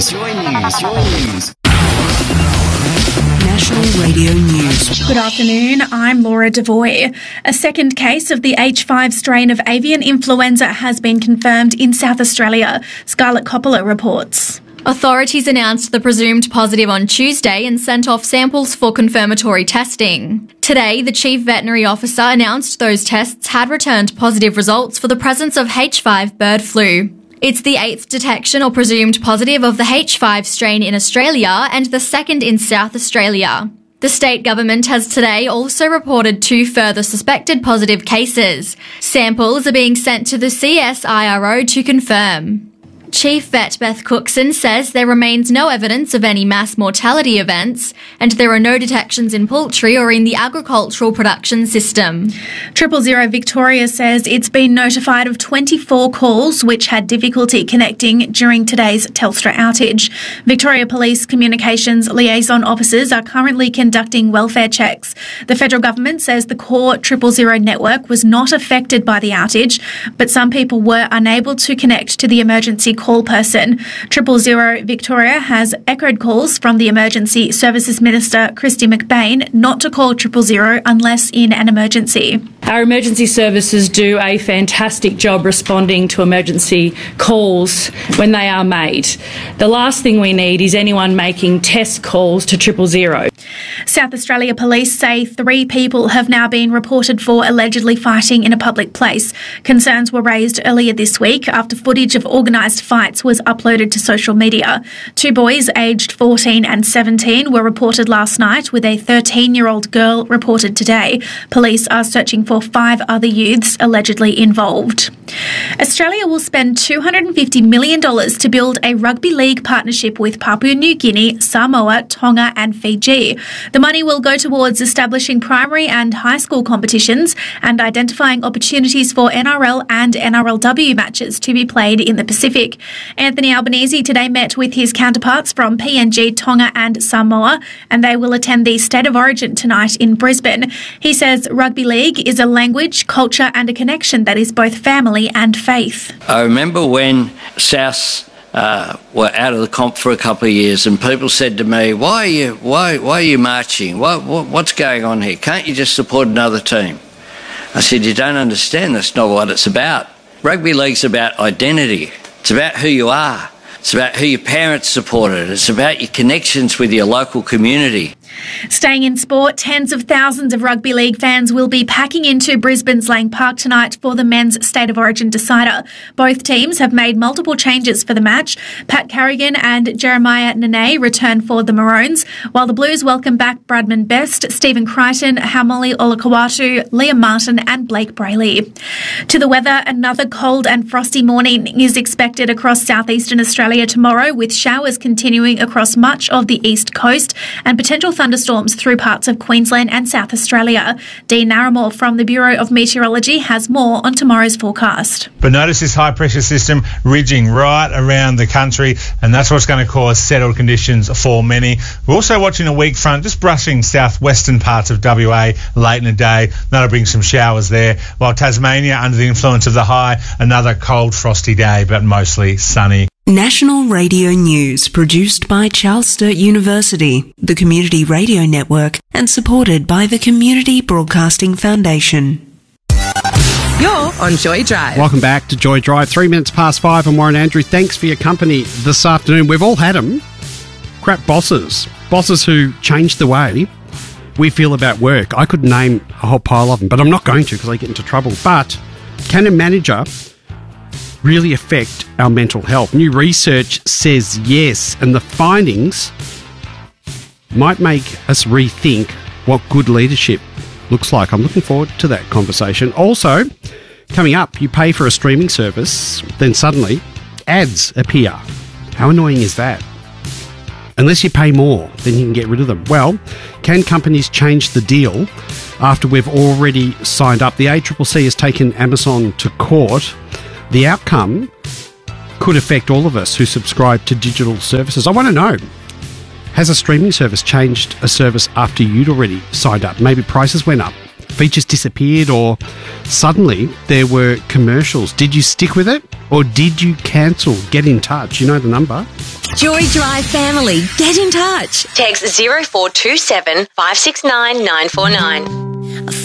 News. National Radio News. Good afternoon, I'm Laura Devoy. A second case of the H5 strain of avian influenza has been confirmed in South Australia. Scarlett Coppola reports. Authorities announced the presumed positive on Tuesday and sent off samples for confirmatory testing. Today, the Chief Veterinary Officer announced those tests had returned positive results for the presence of H5 bird flu. It's the 8th detection or presumed positive of the H5 strain in Australia and the second in South Australia. The state government has today also reported 2 further suspected positive cases. Samples are being sent to the CSIRO to confirm. Chief Vet Beth Cookson says there remains no evidence of any mass mortality events and there are no detections in poultry or in the agricultural production system. 000 Victoria says it's been notified of 24 calls which had difficulty connecting during today's Telstra outage. Victoria Police Communications Liaison Officers are currently conducting welfare checks. The federal government says the core 000 network was not affected by the outage, but some people were unable to connect to the emergency call person. 000 Victoria has echoed calls from the Emergency Services Minister, Christy McBain, not to call 000 unless in an emergency. Our emergency services do a fantastic job responding to emergency calls when they are made. The last thing we need is anyone making test calls to 000. South Australia Police say 3 people have now been reported for allegedly fighting in a public place. Concerns were raised earlier this week after footage of organised fights was uploaded to social media. 2 boys aged 14 and 17 were reported last night, with a 13-year-old girl reported today. Police are searching for 5 other youths allegedly involved. Australia will spend $250 million to build a rugby league partnership with Papua New Guinea, Samoa, Tonga and Fiji. The money will go towards establishing primary and high school competitions and identifying opportunities for NRL and NRLW matches to be played in the Pacific. Anthony Albanese today met with his counterparts from PNG, Tonga and Samoa, and they will attend the State of Origin tonight in Brisbane. He says rugby league is a language, culture and a connection that is both family and faith. I remember when South were out of the comp for a couple of years and people said to me, why are you marching? What's going on here? Can't you just support another team? I said, you don't understand, that's not what it's about. Rugby league's about identity. It's about who you are. It's about who your parents supported. It's about your connections with your local community. Staying in sport, tens of thousands of rugby league fans will be packing into Brisbane's Lang Park tonight for the men's State of Origin decider. Both teams have made multiple changes for the match. Pat Carrigan and Jeremiah Nene return for the Maroons, while the Blues welcome back Bradman Best, Stephen Crichton, Haumole Olakau'atu, Liam Martin and Blake Brayley. To the weather, another cold and frosty morning is expected across southeastern Australia tomorrow, with showers continuing across much of the east coast and potential thunderstorms through parts of Queensland and South Australia. Dean Naramore from the Bureau of Meteorology has more on tomorrow's forecast. But notice this high pressure system ridging right around the country, and that's what's going to cause settled conditions for many. We're also watching a weak front just brushing southwestern parts of WA late in the day. That'll bring some showers there, while Tasmania, under the influence of the high, another cold frosty day but mostly sunny. National Radio News, produced by Charles Sturt University, the Community Radio Network, and supported by the Community Broadcasting Foundation. You're on Joy Drive. Welcome back to Joy Drive. 3 minutes past 5. I'm Warren Andrew. Thanks for your company this afternoon. We've all had them. Crap bosses. Bosses who change the way we feel about work. I could name a whole pile of them, but I'm not going to because I get into trouble. But can a manager really affect our mental health? New research says yes, and the findings might make us rethink what good leadership looks like. I'm looking forward to that conversation. Also, coming up, you pay for a streaming service, then suddenly ads appear. How annoying is that? Unless you pay more, then you can get rid of them. Well, can companies change the deal after we've already signed up? The ACCC has taken Amazon to court. The outcome could affect all of us who subscribe to digital services. I want to know, has a streaming service changed a service after you'd already signed up? Maybe prices went up, features disappeared, or suddenly there were commercials. Did you stick with it or did you cancel? Get in touch. You know the number. Joy Drive family, get in touch. Text 0427 569 949.